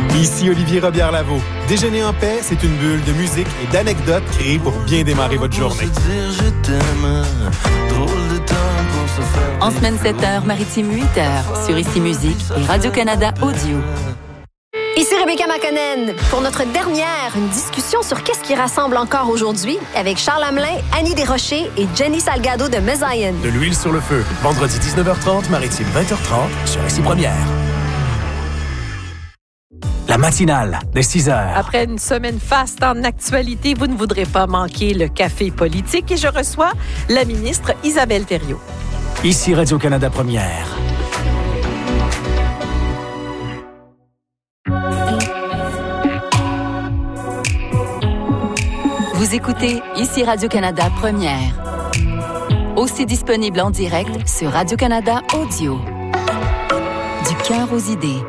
Ici Olivier Robillard-Lavaux. Déjeuner en paix, c'est une bulle de musique et d'anecdotes créées pour bien démarrer votre journée. En semaine 7h, maritime 8h, sur Ici Musique et Radio-Canada Audio. Ici Rebecca McConnell pour notre dernière, une discussion sur qu'est-ce qui rassemble encore aujourd'hui avec Charles Hamelin, Annie Desrochers et Jenny Salgado de Mesayen. De l'huile sur le feu, vendredi 19h30, maritime 20h30, sur Ici Première. La matinale de 6h. Après une semaine faste en actualité, vous ne voudrez pas manquer le café politique et je reçois la ministre Isabelle Thériault. Ici Radio-Canada Première. Vous écoutez Ici Radio-Canada Première. Aussi disponible en direct sur Radio-Canada Audio. Du cœur aux idées.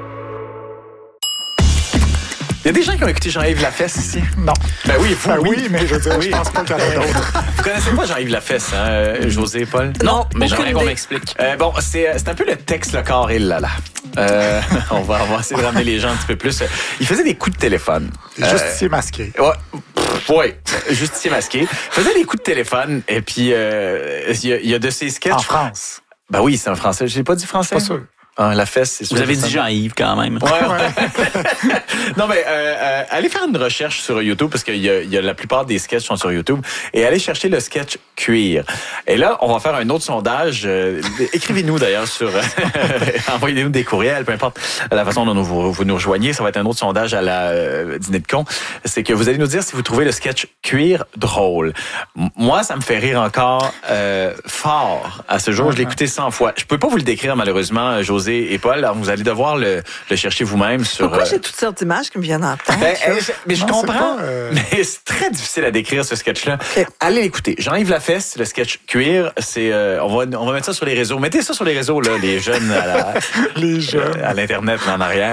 Il y a des gens qui ont écouté Jean-Yves Lafesse ici? Non. Ben oui, vous, oui, mais je veux dire, je pense pas qu'il y en a d'autres. Vous connaissez pas Jean-Yves Lafesse, hein, José et Paul? Non, mais j'aimerais qu'on m'explique. Bon, c'est un peu le texte, le corps et le lala. On va essayer de ramener les gens un petit peu plus. Il faisait des coups de téléphone. Justicier masqué. Oui, justicier masqué. Il faisait des coups de téléphone et puis il y a de ces sketchs. En France. Ben oui, c'est un français. J'ai pas dit français? Pas sûr. Ah, la fesse, c'est sûr. Vous avez dit Jean-Yves quand même. Ouais. Non, mais allez faire une recherche sur YouTube parce qu'il y a la plupart des sketchs sont sur YouTube et allez chercher le sketch cuir. Et là, on va faire un autre sondage. Écrivez-nous d'ailleurs sur envoyez-nous des courriels, peu importe la façon dont vous nous rejoignez. Ça va être un autre sondage à la dîner de con. C'est que vous allez nous dire si vous trouvez le sketch cuir drôle. Moi, ça me fait rire encore fort à ce jour. Je l'ai écouté 100 fois. Je peux pas vous le décrire malheureusement, José et Paul. Alors, vous allez devoir le chercher vous-même sur... Pourquoi j'ai toutes sortes d'images qui me viennent en tête? Mais je Non, comprends, c'est pas, mais c'est très difficile à décrire ce sketch-là. Okay. Allez l'écouter. Jean-Yves Lafesse, le sketch cuir, c'est on va mettre ça sur les réseaux. Mettez ça sur les réseaux, là, les jeunes Les jeunes. à l'Internet, là, en arrière.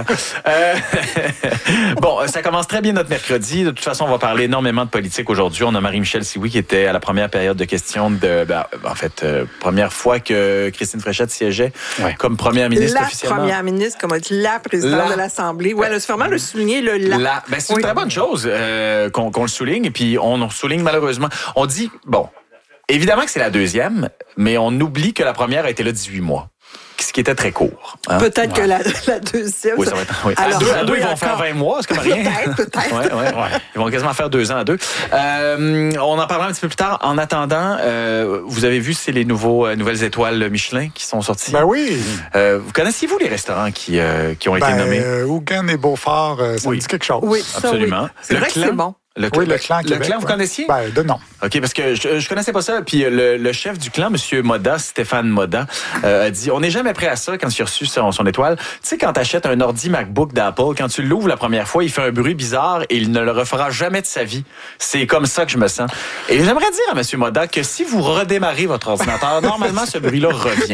Bon, ça commence très bien notre mercredi. De toute façon, on va parler énormément de politique aujourd'hui. On a Marie-Michel Sioui qui était à la première période de questions première fois que Christine Fréchette siégeait comme première ministre officiellement. La première ministre, comme a dit la présidente de l'Assemblée. Oui, elle a vraiment le souligner, le la. C'est une très bonne chose qu'on le souligne. Et puis, on souligne malheureusement. On dit, bon, évidemment que c'est la deuxième, mais on oublie que la première a été là 18 mois. Ce qui était très court. Hein? Peut-être que la deuxième... Oui, ça va être... Oui. Alors, à deux, ils vont faire 20 mois, c'est comme rien. Peut-être. Ouais. Ils vont quasiment faire 2 ans à deux. On en parlera un petit peu plus tard. En attendant, vous avez vu, c'est les nouvelles étoiles Michelin qui sont sorties. Ben oui. Vous connaissiez-vous les restaurants qui ont été nommés? Hougan et Beaufort, ça me dit quelque chose. Oui, ça, absolument. Oui. C'est vrai que c'est bon. Le clan Québec. Le clan, vous connaissiez? Ben, de nom. OK, parce que je connaissais pas ça. Puis le chef du clan, M. Moda, Stéphane Moda, a dit, on n'est jamais prêt à ça quand il a reçu son étoile. Tu sais, quand tu achètes un ordi MacBook d'Apple, quand tu l'ouvres la première fois, il fait un bruit bizarre et il ne le refera jamais de sa vie. C'est comme ça que je me sens. Et j'aimerais dire à M. Moda que si vous redémarrez votre ordinateur, normalement, ce bruit-là revient.